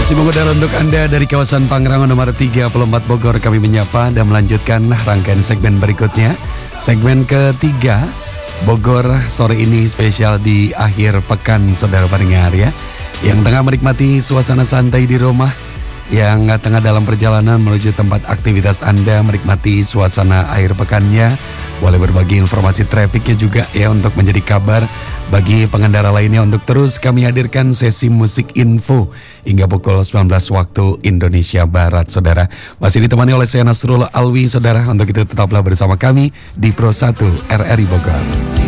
Masih mengudara untuk Anda dari kawasan Pangrango nomor 34 Bogor. Kami menyapa dan melanjutkan rangkaian segmen berikutnya. Segmen ketiga Bogor sore ini spesial di akhir pekan, saudara pendengar ya, yang tengah menikmati suasana santai di rumah, yang tengah dalam perjalanan menuju tempat aktivitas Anda, menikmati suasana akhir pekannya. Boleh berbagi informasi trafiknya juga ya, untuk menjadi kabar bagi pengendara lainnya. Untuk terus kami hadirkan sesi musik info hingga pukul 19 waktu Indonesia Barat, saudara. Masih ditemani oleh saya Nasrul Alwi, saudara. Untuk itu tetaplah bersama kami di Pro 1 RRI Bogor.